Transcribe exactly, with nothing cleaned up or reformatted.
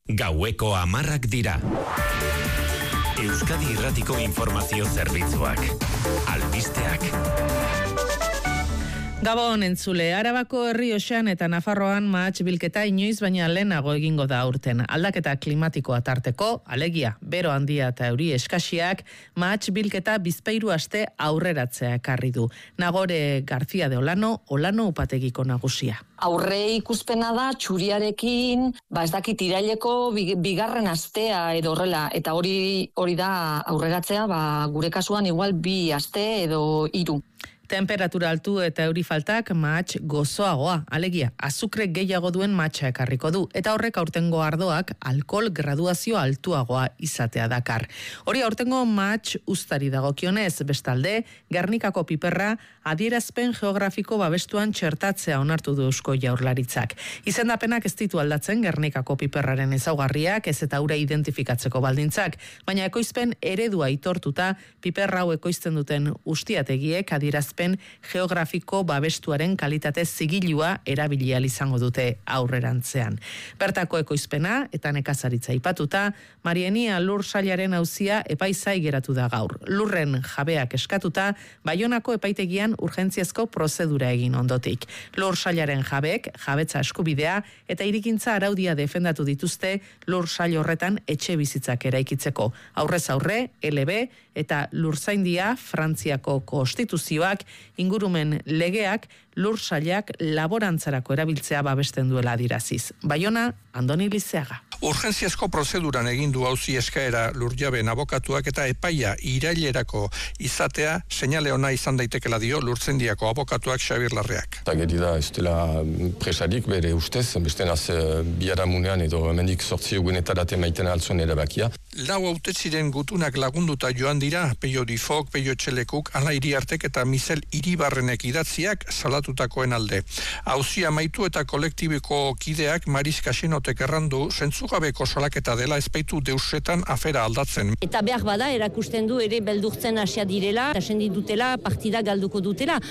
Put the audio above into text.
Gaueko hamarrak dira. Euskadi Irratiko Informazio Zerbitzuak. Albisteak. Gabon entzule, Arabako Errioxan eta Nafarroan mahats bilketa inoiz baina lehenago egingo da aurten. Aldaketa klimatikoa tarteko, alegia, bero handia eta euri eskasiak, mahats bilketa bizpahiru aste aurreratzea ekarri du. Nagore García de Olano, Olano upategiko nagusia. Aurre ikuspena da txuriarekin, ba ez dakit iraileko bigarren astea edo horrela, eta hori hori da aurreratzea, ba gure kasuan igual bi aste edo hiru. Temperatura altu eta euri faltak mahats gozoagoa, alegia, azukre gehiago duen mahatsa ekarriko du, eta horrek aurtengo ardoak alkohol graduazio altuagoa izatea dakar. Hori aurtengo mahats uztari dagokionez, bestalde, Gernikako piperra adierazpen geografiko babestuan txertatzea onartu du Eusko Jaurlaritzak. Izendapenak ez ditu aldatzen Gernikako piperraren ezaugarriak, ez eta ura identifikatzeko baldintzak, baina ekoizpen eredua aitortuta piperra hau ekoizten duten ustiategiek adierazpen geografiko babestuaren kalitate zigilua erabili ahal izango dute aurrerantzean. Bertako ekoizpena eta nekazaritza aipatuta, Marienia lur sailaren auzia epaizai geratu da gaur. Lurren jabeak eskatuta, Baionako epaitegian urgentziazko prozedura egin ondotik. Lur sailaren jabeek jabetza eskubidea eta irikintza araudia defendatu dituzte lur sail horretan etxe bizitzak eraikitzeko. Aurrez aurre, L B eta Lurzaindia Frantziako konstituzioak ingurumen legeak lur sailak laborantzarako erabiltzea babesten duela adiraziz. Baiona, Andoni Lizeaga. Urgentziazko prozeduran egin du auzi eskaera lurjabeen abokatuak eta epaia irailerako izatea seinale ona izan daitekela dio Lurtzaindiako abokatuak Xabier Larreak. Tageri da ez dela presarik bere ustez, beste naz biharamunean edo hemendik sortzi egunetara maiten altzuen erabakia. Lau hautetziren gutunak lagunduta joan dira, Peio Difok, Peio Txelekuk, Ala Iriartek eta Mizel Iribarrenek idatziak salatutakoen alde. Auzia amaitu eta kolektibiko kideak Maris Kasinotek errandu zentzugabeko salaketa dela ezpaitu deusetan afera aldatzen. Eta behar bada erakusten du ere beldurtzen hasia direla, hasen dutela partida galduko dutela.